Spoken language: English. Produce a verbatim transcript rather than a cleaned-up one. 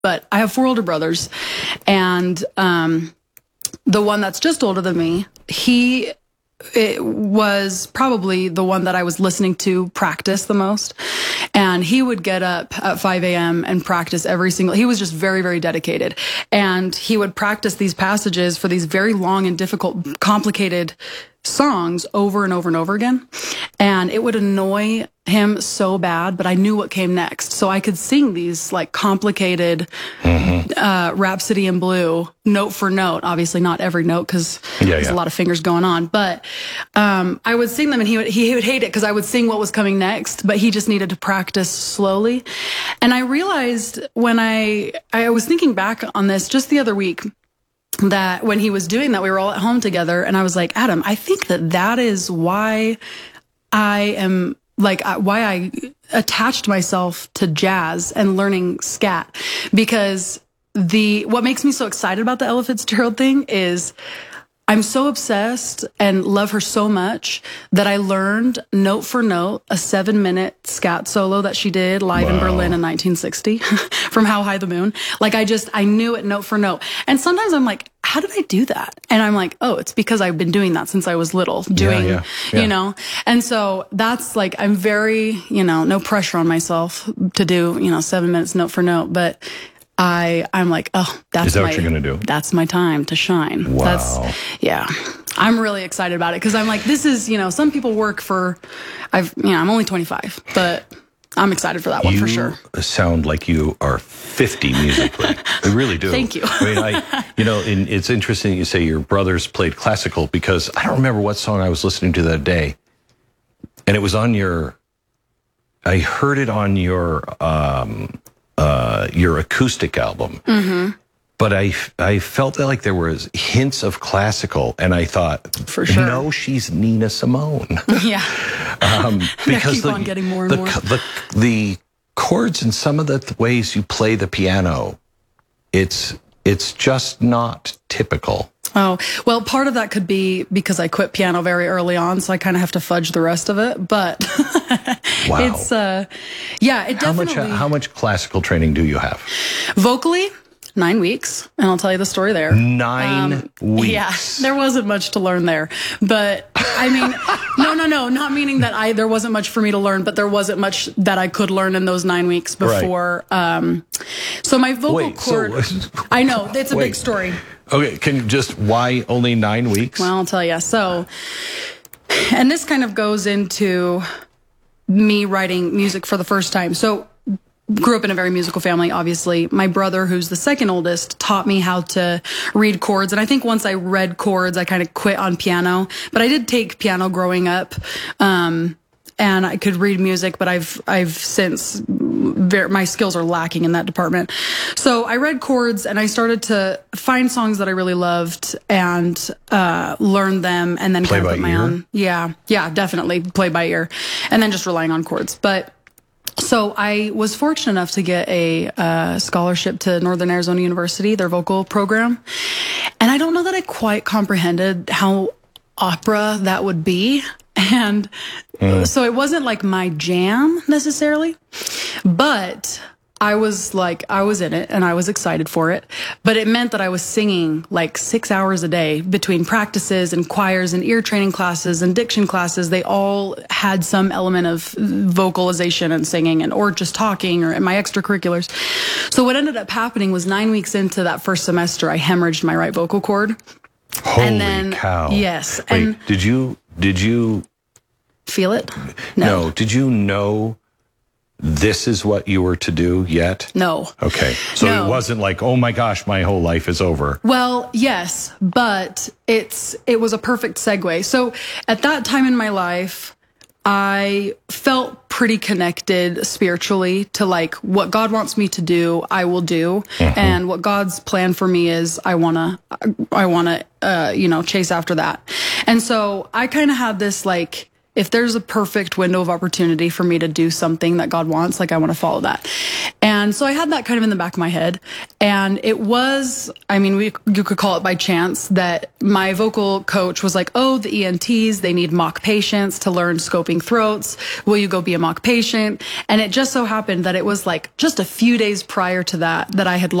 but I have four older brothers, and um, the one that's just older than me, he it was probably the one that I was listening to practice the most. And he would get up at five a.m. and practice every single, he was just very, very dedicated. And he would practice these passages for these very long and difficult, complicated songs over and over and over again. And it would annoy him so bad, but I knew what came next. So I could sing these like complicated mm-hmm. uh, Rhapsody in Blue, note for note, obviously not every note because yeah, there's yeah. a lot of fingers going on, but um, I would sing them and he would, he would hate it because I would sing what was coming next, but he just needed to practice slowly. And I realized when I, I was thinking back on this just the other week, that when he was doing that, we were all at home together, and I was like, Adam, I think that that is why I am like, why I attached myself to jazz and learning scat, because the, what makes me so excited about the Ella Fitzgerald thing is I'm so obsessed and love her so much that I learned note for note a seven minute scat solo that she did live wow. in Berlin in nineteen sixty from How High the Moon. Like I just, I knew it note for note. And sometimes I'm like, how did I do that? And I'm like, oh, it's because I've been doing that since I was little, doing, yeah, yeah, yeah. you know? And so that's like, I'm very, you know, no pressure on myself to do, you know, seven minutes note for note, but I, I'm like, oh, that's Is that my, what you're going to do? That's my time to shine. Wow. That's, yeah. I'm really excited about it because I'm like, this is, you know, some people work for, I've, you know, I'm only twenty-five, but I'm excited for that one you for sure. You sound like you are fifty musically. I really do. Thank you. I mean, I, you know, and it's interesting you say your brothers played classical because I don't remember what song I was listening to that day. And it was on your, I heard it on your, um, uh, your acoustic album. Mm-hmm. But I, I felt that like there was hints of classical, and I thought, for sure, no, she's Nina Simone. Yeah, um, because keep the, on getting more and the, more. The, the chords and some of the ways you play the piano, it's it's just not typical. Oh, well, part of that could be because I quit piano very early on, so I kind of have to fudge the rest of it. But wow. it's uh, yeah, it how definitely. Much, how much classical training do you have? Vocally. Nine weeks, and I'll tell you the story there. Nine um, weeks. Yeah, there wasn't much to learn there, but I mean, no, no, no, not meaning that I there wasn't much for me to learn, but there wasn't much that I could learn in those nine weeks before. Right. Um, so my vocal Wait, cord, so, I know it's a wait. big story. Okay, can you just why only nine weeks? Well, I'll tell you. So, and this kind of goes into me writing music for the first time. So. Grew up in a very musical family, obviously. My brother, who's the second oldest, taught me how to read chords. And I think once I read chords, I kind of quit on piano. But I did take piano growing up. Um, and I could read music, but I've, I've since, very, my skills are lacking in that department. So I read chords and I started to find songs that I really loved and, uh, learn them and then play kind of by put my ear? own. Yeah. Yeah, definitely play by ear. And then just relying on chords. But, so I was fortunate enough to get a uh, scholarship to Northern Arizona University, their vocal program. And I don't know that I quite comprehended how opera that would be. And mm. so it wasn't like my jam necessarily, but I was like, I was in it and I was excited for it, but it meant that I was singing like six hours a day between practices and choirs and ear training classes and diction classes. They all had some element of vocalization and singing and, or just talking or my extracurriculars. So what ended up happening was nine weeks into that first semester, I hemorrhaged my right vocal cord. Holy and then, cow. Yes. Wait, and did you, did you feel it? No. no. Did you know this is what you were to do yet? No. Okay. So no. It wasn't like, oh my gosh, my whole life is over. Well, yes, but it's, it was a perfect segue. So at that time in my life, I felt pretty connected spiritually to like what God wants me to do, I will do. Mm-hmm. And what God's plan for me is I want to, I want to, uh, you know, chase after that. And so I kind of had this like if there's a perfect window of opportunity for me to do something that God wants, like I want to follow that. And so I had that kind of in the back of my head. And it was, I mean, we, you could call it by chance that my vocal coach was like, oh, the E N Ts, they need mock patients to learn scoping throats. Will you go be a mock patient? And it just so happened that it was like just a few days prior to that, that I had